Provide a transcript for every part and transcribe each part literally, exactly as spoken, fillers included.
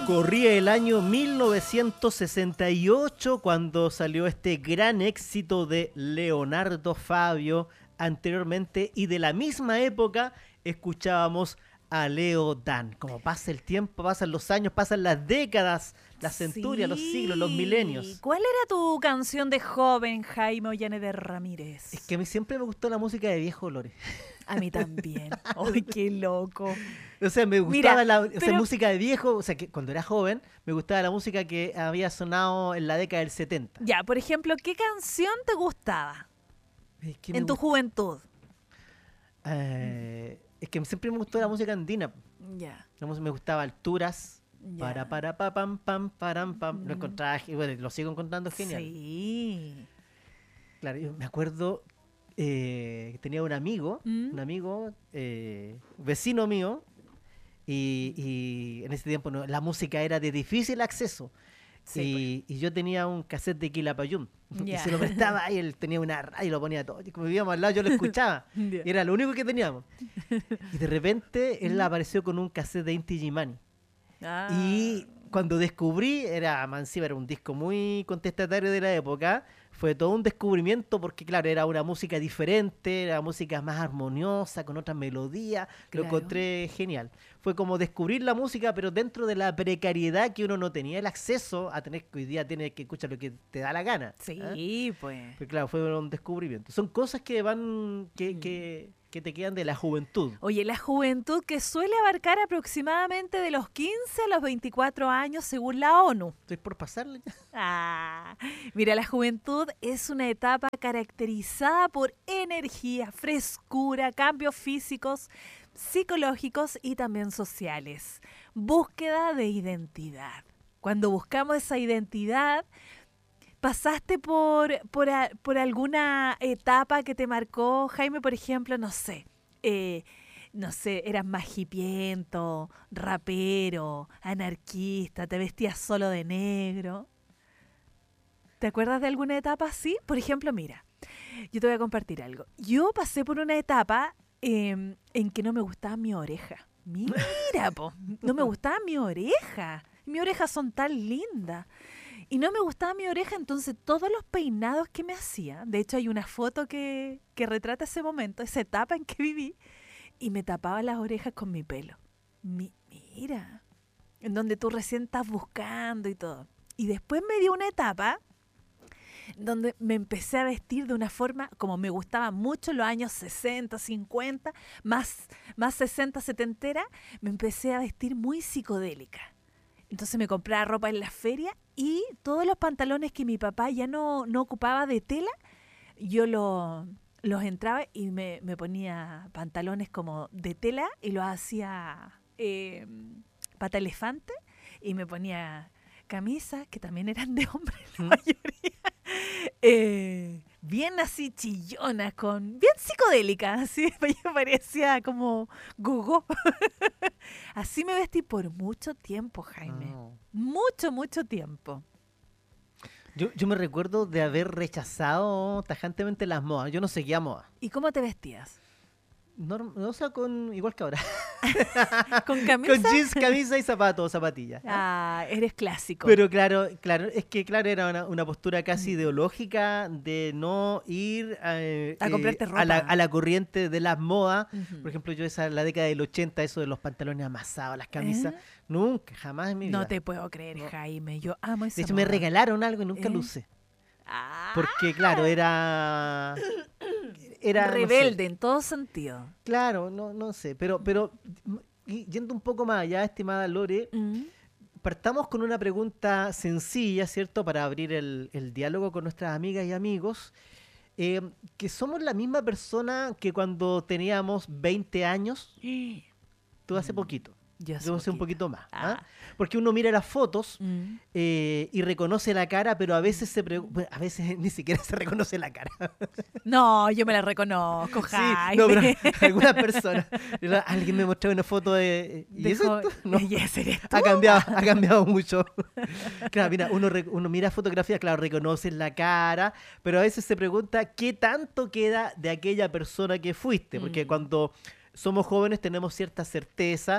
Corría el año mil novecientos sesenta y ocho cuando salió este gran éxito de Leonardo Fabio anteriormente, y de la misma época escuchábamos a Leo Dan. Como pasa el tiempo, pasan los años, pasan las décadas, las centurias, sí. Los siglos, los milenios. ¿Cuál era tu canción de joven, Jaime Ollane de Ramírez? Es que a mí siempre me gustó la música de Viejo Lore. A mí también. ¡Ay, qué loco! O sea, me gustaba Mira, la o sea, pero... música de viejo, o sea, que cuando era joven, me gustaba la música que había sonado en la década del setenta. Ya, por ejemplo, ¿qué canción te gustaba es que en tu gust... juventud? Eh, es que siempre me gustó la música andina. Ya. La música me gustaba Alturas, ya. para, para, pa, pam, pam, param, pam. Lo encontraba, y bueno, lo sigo encontrando genial. Sí. Claro, yo me acuerdo... Eh, tenía un amigo, ¿Mm? un amigo, eh, vecino mío, y, y en ese tiempo no, la música era de difícil acceso. Sí, y, pues. y yo tenía un cassette de Quilapayún, Yeah. y se lo prestaba, y él tenía una radio y lo ponía todo. Y como vivíamos al lado, yo lo escuchaba, Yeah. y era lo único que teníamos. Y de repente él apareció con un cassette de Inti Illimani. Ah. Y cuando descubrí, era, encima era un disco muy contestatario de la época, fue todo un descubrimiento porque, claro, era una música diferente, era música más armoniosa, con otras melodías, que Claro. lo encontré genial. Fue como descubrir la música, pero dentro de la precariedad que uno no tenía el acceso a tener, que hoy día tienes que escuchar lo que te da la gana. Sí, ¿eh? pues. Pero claro, fue un descubrimiento. Son cosas que van, que, Mm. que, que te quedan de la juventud. Oye, la juventud que suele abarcar aproximadamente de los quince a los veinticuatro años según la ONU. Estoy por pasarle ya. Ah, mira, la juventud es una etapa caracterizada por energía, frescura, cambios físicos, psicológicos y también sociales. Búsqueda de identidad. Cuando buscamos esa identidad, ¿pasaste por, por, a- por alguna etapa que te marcó, Jaime? Por ejemplo, no sé, eh, no sé, eras más hipiento, rapero, anarquista, te vestías solo de negro. ¿Te acuerdas de alguna etapa así? Por ejemplo, mira, yo te voy a compartir algo. Yo pasé por una etapa eh, en que no me gustaba mi oreja. Mira, po, no me gustaba mi oreja. Mis orejas son tan lindas. Y no me gustaba mi oreja, entonces todos los peinados que me hacía, de hecho hay una foto que, que retrata ese momento, esa etapa en que viví, y me tapaba las orejas con mi pelo. Mi, mira, en donde tú recién estás buscando y todo. Y después me dio una etapa donde me empecé a vestir de una forma como me gustaba mucho los años sesenta, cincuenta, más, más sesenta, setentera, me empecé a vestir muy psicodélica. Entonces me compraba ropa en la feria y todos los pantalones que mi papá ya no, no ocupaba de tela, yo lo, los entraba y me, me ponía pantalones como de tela y los hacía eh, pata elefante, y me ponía camisas que también eran de hombre la mayoría. Eh, bien así chillonas, con bien psicodélicas, así me parecía como gogo. Así me vestí por mucho tiempo, Jaime. Oh. Mucho, mucho tiempo. Yo, yo me recuerdo de haber rechazado tajantemente las modas. Yo no seguía modas. ¿Y cómo te vestías? No, o sea, con, igual que ahora. ¿Con camisa? Con jeans, camisa y zapatos, zapatillas. Ah, eres clásico. Pero claro, claro, es que claro, era una, una postura casi ideológica de no ir eh, A comprarte eh, ropa. a, la, a la corriente de las modas. Ujú. Por ejemplo, yo esa la década del ochenta, eso de los pantalones amasados, las camisas, ¿Eh? nunca, jamás en mi vida. No te puedo creer, No. Jaime. Yo amo esa De hecho, me moda. regalaron algo y nunca ¿Eh? lo usé. Ah, Porque, claro, era... era no sé, rebelde en todo sentido. claro, no, no sé, pero, pero y yendo un poco más allá, estimada Lore, Mm. partamos con una pregunta sencilla, ¿cierto? Para abrir el, el diálogo con nuestras amigas y amigos, eh, que somos la misma persona que cuando teníamos veinte años, tú hace poquito, Yo yo hace un poquito más, ¿ah? Ah. Porque uno mira las fotos Mm. eh, y reconoce la cara, pero a veces se pregu- bueno, a veces ni siquiera se reconoce la cara. No, yo me la reconozco, Sí, Jaime. no, pero algunas personas. Alguien me mostró una foto de. ¿Y De eso jo- es tú? No. ¿Y ese eres tú? Ha cambiado, ha cambiado mucho. Claro, mira, uno, re- uno mira fotografías, claro, reconoces la cara, pero a veces se pregunta qué tanto queda de aquella persona que fuiste, porque Mm. cuando somos jóvenes tenemos cierta certeza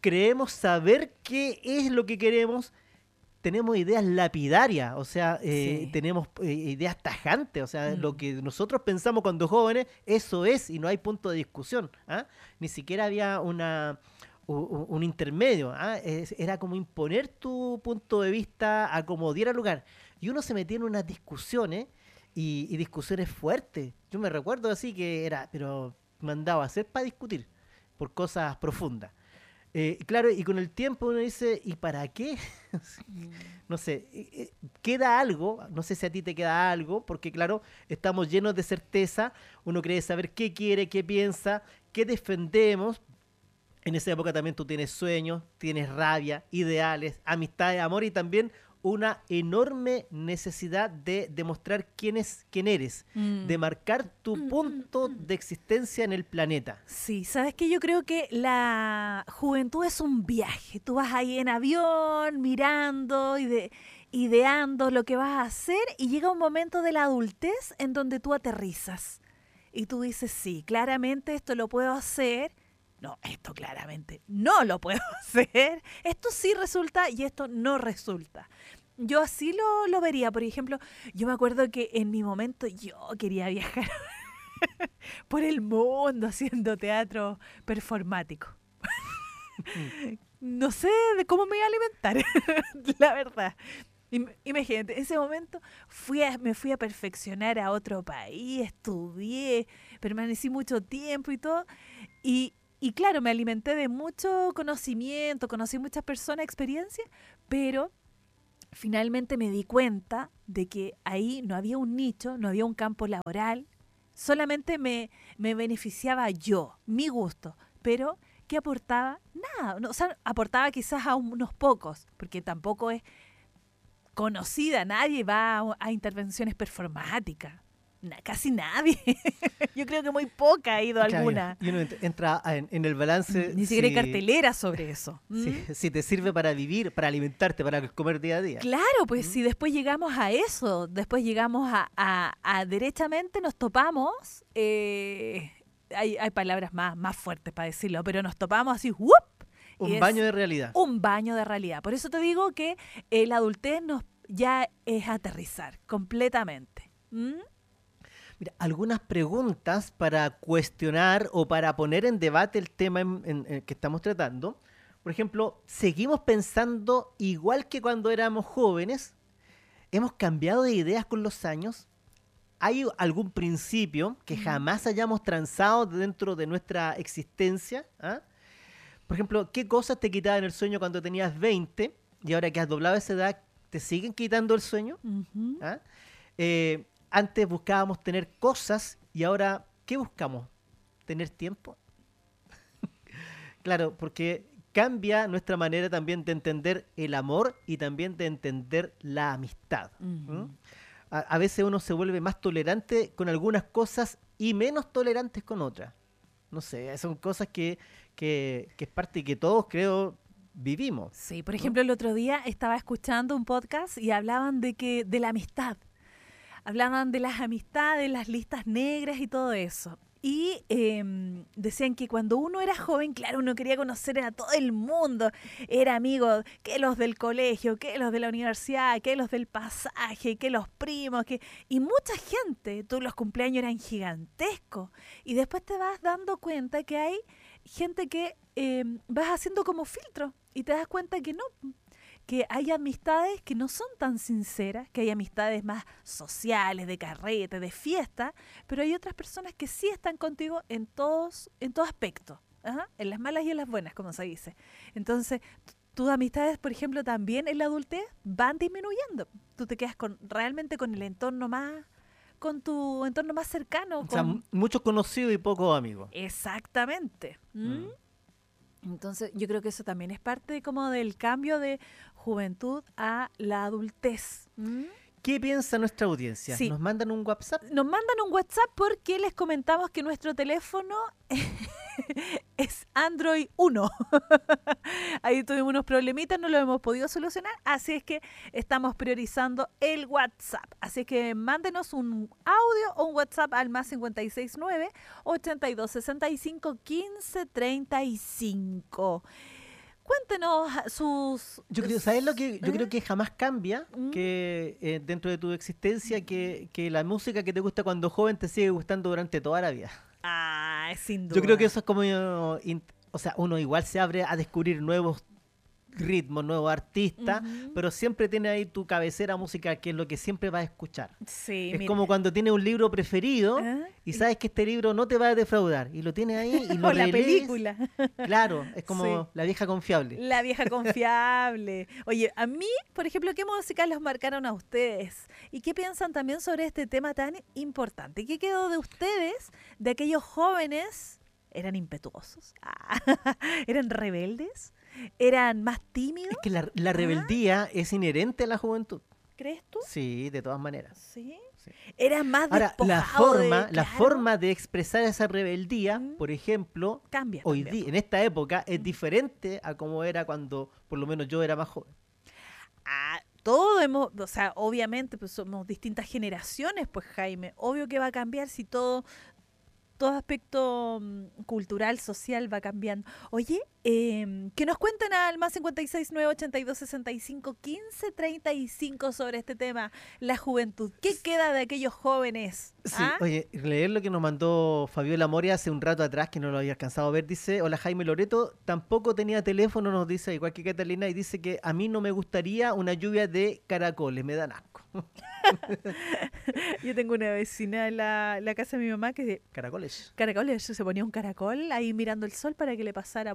creemos saber qué es lo que queremos, tenemos ideas lapidarias, o sea, eh, Sí. tenemos eh, ideas tajantes, o sea, Mm. lo que nosotros pensamos cuando jóvenes, eso es, y no hay punto de discusión. ¿Ah? Ni siquiera había una u- u- un intermedio. ¿Ah? Es- era como imponer tu punto de vista a como diera lugar. Y uno se metía en unas discusiones y, y discusiones fuertes. Yo me recuerdo así que era, pero mandaba a hacer para discutir por cosas profundas. Eh, claro, y con el tiempo uno dice, ¿y para qué? No sé, eh, eh, queda algo, no sé si a ti te queda algo, porque claro, estamos llenos de certeza, uno cree saber qué quiere, qué piensa, qué defendemos. En esa época también tú tienes sueños, tienes rabia, ideales, amistades, amor y también una enorme necesidad de demostrar quién es, quién eres, Mm. de marcar tu Mm, mm, punto mm. de existencia en el planeta. Sí, sabes que yo creo que la juventud es un viaje. Tú vas ahí en avión, mirando, ide- ideando lo que vas a hacer y llega un momento de la adultez en donde tú aterrizas. Y tú dices, sí, claramente esto lo puedo hacer. No, esto claramente no lo puedo hacer. Esto sí resulta y esto no resulta. Yo así lo, lo vería. Por ejemplo, yo me acuerdo que en mi momento yo quería viajar por el mundo haciendo teatro performático. No sé de cómo me iba a alimentar, la verdad. Im- Imagínate, en ese momento fui a- me fui a perfeccionar a otro país, estudié, permanecí mucho tiempo y todo. Y, y claro, me alimenté de mucho conocimiento, conocí muchas personas, experiencias, pero finalmente me di cuenta de que ahí no había un nicho, no había un campo laboral, solamente me, me beneficiaba yo, mi gusto, pero ¿qué aportaba? Nada, no, o sea, aportaba quizás a unos pocos, porque tampoco es conocida, nadie va a, a intervenciones performáticas, Na- casi nadie, yo creo que muy poca ha ido a Claro, alguna, y uno ent- entra en, en el balance. ni siquiera hay si- cartelera sobre eso. ¿Mm? si, si te sirve para vivir, para alimentarte, para comer día a día. Claro, pues ¿Mm? si después llegamos a eso, después llegamos a, a- a derechamente nos topamos, eh, hay, hay palabras más, más fuertes para decirlo, pero nos topamos así, ¡wup! Y Un es baño de realidad. un baño de realidad. Por eso te digo que eh, la adultez nos, ya es aterrizar completamente. ¿Mm? Mira, algunas preguntas para cuestionar o para poner en debate el tema en- en- en que estamos tratando. Por ejemplo, ¿seguimos pensando igual que cuando éramos jóvenes? ¿Hemos cambiado de ideas con los años? ¿Hay algún principio que jamás hayamos transado dentro de nuestra existencia? ¿Ah? Por ejemplo, ¿qué cosas te quitaban el sueño cuando tenías veinte y ahora que has doblado esa edad, te siguen quitando el sueño? Ujú. ¿Ah? Eh, antes buscábamos tener cosas y ahora, ¿qué buscamos? ¿Tener tiempo? Claro, porque cambia nuestra manera también de entender el amor y también de entender la amistad. ¿Mm? Ujú. A, a veces uno se vuelve más tolerante con algunas cosas y menos tolerantes con otras. No sé, son cosas que, que, que es parte y que todos creo vivimos. Sí, por ejemplo, el otro día estaba escuchando un podcast y hablaban de que de la amistad. Hablaban de las amistades, las listas negras y todo eso. Y eh, decían que cuando uno era joven, claro, uno quería conocer a todo el mundo. Era amigo que los del colegio, que los de la universidad, que los del pasaje, que los primos, que y mucha gente. Tú, los cumpleaños eran gigantescos. Y después te vas dando cuenta que hay gente que eh, vas haciendo como filtro y te das cuenta que no, que hay amistades que no son tan sinceras, que hay amistades más sociales, de carrete, de fiesta, pero hay otras personas que sí están contigo en todos, en todo aspecto, ajá, en las malas y en las buenas, como se dice. Entonces, t- tus amistades, por ejemplo, también en la adultez van disminuyendo. Tú te quedas con realmente con el entorno más, con tu entorno más cercano. O sea, con- m- muchos conocidos y pocos amigos. Exactamente. ¿Mm? Mm. Entonces, yo creo que eso también es parte como del cambio de juventud a la adultez. ¿Mm? ¿Qué piensa nuestra audiencia? Sí. ¿Nos mandan un WhatsApp? Nos mandan un WhatsApp porque les comentamos que nuestro teléfono es Android uno. Ahí tuvimos unos problemitas, no lo hemos podido solucionar, así es que estamos priorizando el WhatsApp. Así que mándenos un audio o un WhatsApp al más cincuenta y seis nueve, ochenta y dos sesenta y cinco, quince treinta y cinco. Cuéntenos sus... Yo creo, ¿sabes lo que? Yo ¿Eh? creo que jamás cambia ¿Mm? que eh, dentro de tu existencia que, que la música que te gusta cuando joven te sigue gustando durante toda la vida. Ah, sin duda. Yo creo que eso es como, eh, in- o sea, uno igual se abre a descubrir nuevos ritmos, nuevos artistas, Ujú. pero siempre tiene ahí tu cabecera musical, que es lo que siempre vas a escuchar. Sí, Es mira. como cuando tienes un libro preferido ¿Ah? y sabes que este libro no te va a defraudar y lo tienes ahí y lo O la relees. película. Claro, es como Sí. la vieja confiable. La vieja confiable. Oye, a mí, por ejemplo, ¿qué música los marcaron a ustedes? ¿Y qué piensan también sobre este tema tan importante? ¿Qué quedó de ustedes, de aquellos jóvenes? ¿Eran impetuosos? Ah, ¿eran rebeldes? ¿Eran más tímidos? Es que la, la rebeldía es inherente a la juventud. ¿Crees tú? Sí, de todas maneras. Sí. Sí. ¿Eran más Ahora, la despojados de- forma, la claro, forma de expresar esa rebeldía, Mm. por ejemplo, cambia hoy también. día, en esta época, es Mm. diferente a como era cuando, por lo menos yo era más joven. Ah, todo hemos, o sea, obviamente, pues somos distintas generaciones, pues Jaime, obvio que va a cambiar si todo, todo aspecto mm, cultural, social va cambiando. Oye, eh, que nos cuenten al más cincuenta y seis, nueve ochenta y dos, sesenta y cinco, quince, treinta y cinco sobre este tema, la juventud. ¿Qué queda de aquellos jóvenes? Sí, ¿Ah? oye, leer lo que nos mandó Fabiola Moria hace un rato atrás, que no lo había alcanzado a ver, dice, hola Jaime Loreto, tampoco tenía teléfono, nos dice, igual que Catalina, y dice que a mí no me gustaría una lluvia de caracoles, me dan asco. Yo tengo una vecina en la, la casa de mi mamá que Caracoles. caracoles, se ponía un caracol ahí mirando el sol para que le pasara